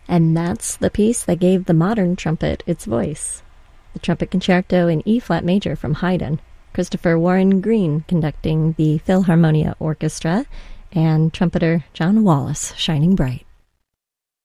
And that's the piece that gave the modern trumpet its voice. The Trumpet Concerto in E-flat major from Haydn, Christopher Warren Green conducting the Philharmonia Orchestra, and trumpeter John Wallace shining bright.